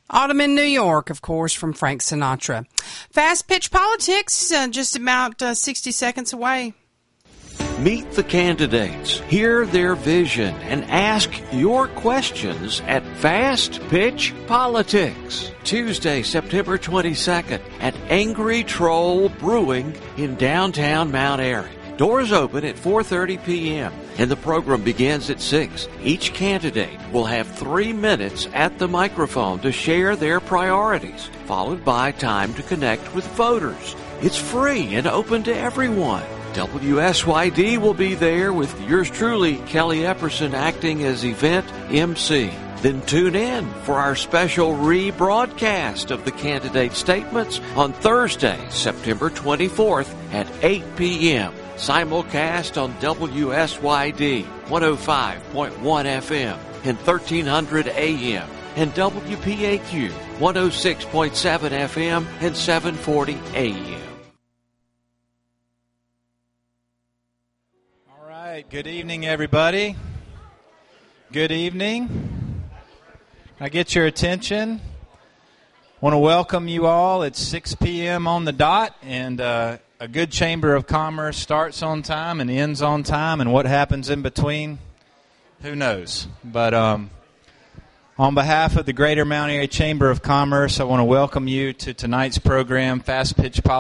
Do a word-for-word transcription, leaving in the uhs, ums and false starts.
Autumn in New York, of course, from Frank Sinatra. Fast Pitch Politics, uh, just about uh, sixty seconds away. Meet the candidates, hear their vision, and ask your questions at Fast Pitch Politics. Tuesday, September twenty-second at Angry Troll Brewing in downtown Mount Airy. Doors open at four thirty p.m. and the program begins at six. Each candidate will have three minutes at the microphone to share their priorities, followed by time to connect with voters. It's free and open to everyone. W S Y D will be there with yours truly, Kelly Epperson, acting as event M C. Then tune in for our special rebroadcast of the candidate statements on Thursday, September twenty-fourth at eight p.m. Simulcast on W S Y D one oh five point one F M and thirteen hundred A M and W P A Q one oh six point seven F M and seven forty A M. All right, good evening, everybody. Good evening. Can I get your attention? I want to welcome you all. It's six p.m. on the dot, and uh, a good Chamber of Commerce starts on time and ends on time, and what happens in between, who knows. But um, on behalf of the Greater Mount Airy Chamber of Commerce, I want to welcome you to tonight's program, Fast Pitch Politics.